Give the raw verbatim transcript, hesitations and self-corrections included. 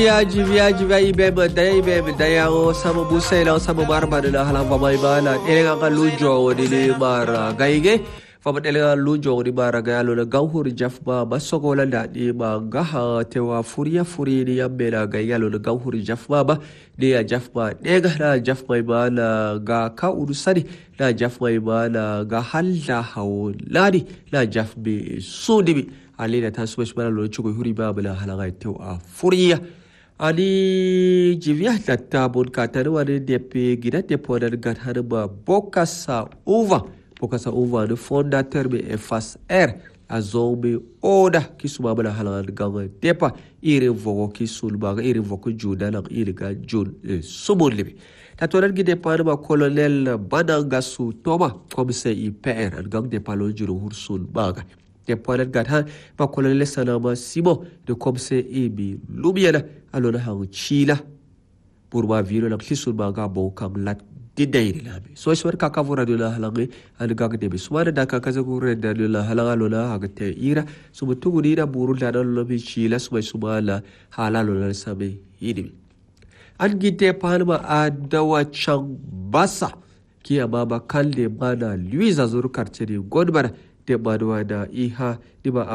Viaji viaji vai beba dai beba dai o sama busela sama marba na halang pamay bala elenga ka lujo dili mara gaige famat elenga lujo di mara galo na gauhur jafba basogola da di ma gaha tewa furia furi ni yambela gaigalo na gauhur jafba ba ni ya jafba nega na jafba bala ga ka urusani na jafba bala ga halda hawladi na jafbi sudibi alina taswesh bala lo chugo huri babala halanga tewa furia ani jivya tatabun katanu wani depe gida depo dan gatanu ba Bokassa Uva Bokassa Uva ni fondateur me F S R azome oda kisuma bala halan ganga depa ire vogo kisul baga ire vogo juda na ire ga jun sumul libi tatoran gide pa ba colonel Banangasu Toma commissaire I P R an gang depa lo juro hursul baga depoilet gatha ba colonel Sanama Simo de commissaire Ebi Lumiana alona hang chila pour ma viro la kisul baga bo kam lat di dayri labi so shwar kaka vora de la halangi an gag de biswara da kaka za gure da la halanga lona hagte ira subu tugu dira buru da dan lobi chila suba subala halalo la sabe yidi an gite panma adawa chang basa ki ababa kalde bana Luisa zuru karcheri godbara de badwa da iha diba